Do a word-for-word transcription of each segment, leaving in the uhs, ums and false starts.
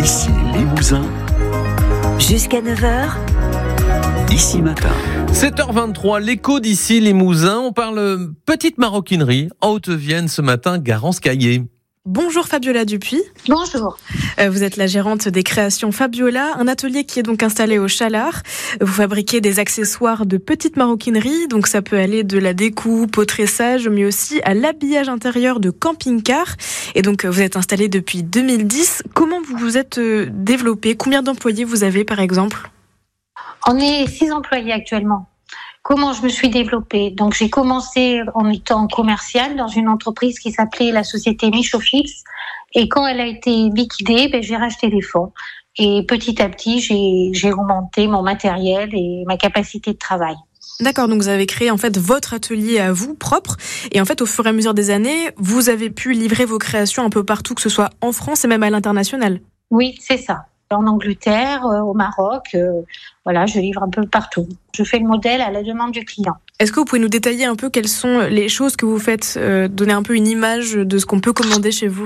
Ici Limousin. Jusqu'à neuf heures. Ici Matin. sept heures vingt-trois, l'écho d'ici Limousin. On parle petite maroquinerie en Haute-Vienne ce matin, Garance-Caillé. Bonjour Fabiola Dupuis. Bonjour. Euh, vous êtes la gérante des créations Fabiola, un atelier qui est donc installé au Chalard. Vous fabriquez des accessoires de petite maroquinerie, donc ça peut aller de la découpe au tressage, mais aussi à l'habillage intérieur de camping-car. Et donc vous êtes installé depuis deux mille dix. Comment vous vous êtes euh, développé ? Combien d'employés vous avez par exemple ? On est six employés actuellement. Comment je me suis développée ? Donc j'ai commencé en étant commerciale dans une entreprise qui s'appelait la société Michaud Philips. Et quand elle a été liquidée, ben, j'ai racheté les fonds. Et petit à petit, j'ai, j'ai augmenté mon matériel et ma capacité de travail. D'accord, donc vous avez créé en fait votre atelier à vous, propre. Et en fait, au fur et à mesure des années, vous avez pu livrer vos créations un peu partout, que ce soit en France et même à l'international. Oui, c'est ça. En Angleterre, euh, au Maroc, euh, voilà, je livre un peu partout. Je fais le modèle à la demande du client. Est-ce que vous pouvez nous détailler un peu quelles sont les choses que vous faites, euh, donner un peu une image de ce qu'on peut commander chez vous ?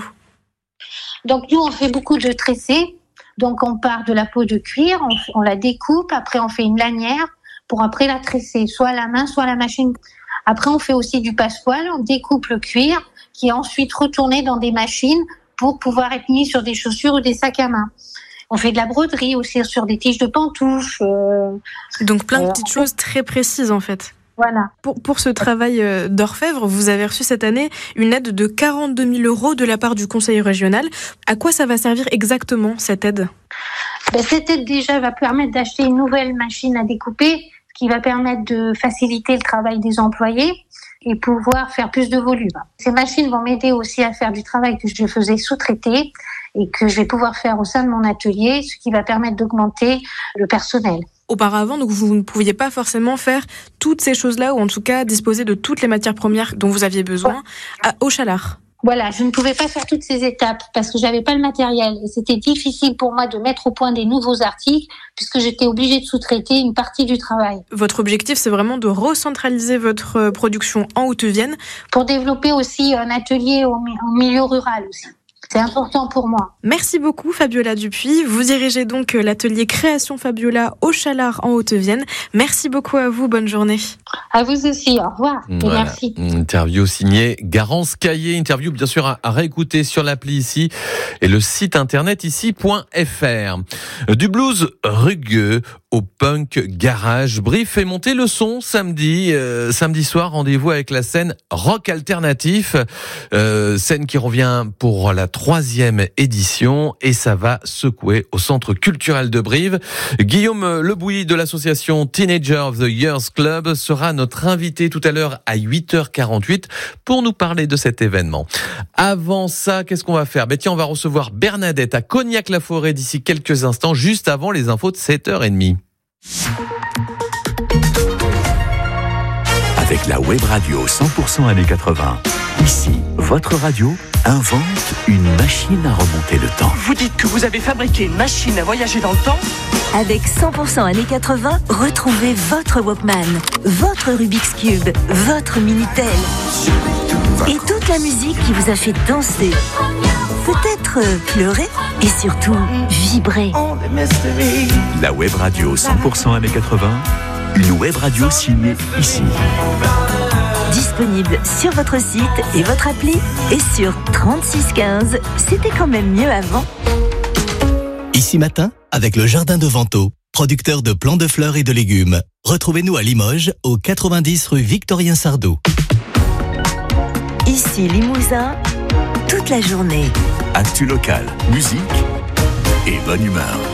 Donc nous, on fait beaucoup de tressés. Donc on part de la peau de cuir, on, on la découpe, après on fait une lanière pour après la tresser, soit à la main, soit à la machine. Après on fait aussi du passepoil, on découpe le cuir qui est ensuite retourné dans des machines pour pouvoir être mis sur des chaussures ou des sacs à main. On fait de la broderie aussi sur des tiges de pantoufles. Euh, Donc plein de euh, petites choses très précises en fait. Voilà. Pour, pour ce travail d'orfèvre, vous avez reçu cette année une aide de quarante-deux mille euros de la part du conseil régional. À quoi ça va servir exactement cette aide ? Ben, cette aide déjà va permettre d'acheter une nouvelle machine à découper qui va permettre de faciliter le travail des employés et pouvoir faire plus de volume. Ces machines vont m'aider aussi à faire du travail que je faisais sous-traiter et que je vais pouvoir faire au sein de mon atelier, ce qui va permettre d'augmenter le personnel. Auparavant, donc vous ne pouviez pas forcément faire toutes ces choses-là, ou en tout cas disposer de toutes les matières premières dont vous aviez besoin à, au Chalard. Voilà, je ne pouvais pas faire toutes ces étapes parce que j'avais pas le matériel et c'était difficile pour moi de mettre au point des nouveaux articles puisque j'étais obligée de sous-traiter une partie du travail. Votre objectif, c'est vraiment de recentraliser votre production en Haute-Vienne pour développer aussi un atelier au, au milieu rural aussi. C'est important pour moi. Merci beaucoup Fabiola Dupuis. Vous dirigez donc l'atelier Création Fabiola au Chalard en Haute-Vienne. Merci beaucoup à vous, bonne journée. À vous aussi, au revoir et voilà. Merci. Interview signée Garance-Caillé, interview bien sûr à, à réécouter sur l'appli ici et le site internet ici point f r. Du blues rugueux au punk garage, Brief fait monter le son samedi, euh, samedi soir, rendez-vous avec la scène rock alternatif, euh, scène qui revient pour la troisième édition et ça va secouer au centre culturel de Brive. Guillaume Lebouilly de l'association Teenager of the Years Club sera notre invité tout à l'heure à huit heures quarante-huit pour nous parler de cet événement. Avant ça, qu'est-ce qu'on va faire ? Ben tiens, on va recevoir Bernadette à Cognac-la-Forêt d'ici quelques instants, juste avant les infos de sept heures trente. Avec la web radio cent pour cent années quatre-vingts. Ici, votre radio invente une machine à remonter le temps. Vous dites que vous avez fabriqué une machine à voyager dans le temps ? Avec cent pour cent années quatre-vingts, retrouvez votre Walkman, votre Rubik's Cube, votre Minitel et toute la musique qui vous a fait danser, peut-être pleurer et surtout vibrer. La web radio cent pour cent années quatre-vingts, une web radio signée ici. Disponible sur votre site et votre appli et sur trente-six quinze. C'était quand même mieux avant. Ici Matin, avec le Jardin de Vento, producteur de plants de fleurs et de légumes. Retrouvez-nous à Limoges, au quatre-vingt-dix rue Victorien Sardou. Ici Limousin, toute la journée. Actu local, musique et bonne humeur.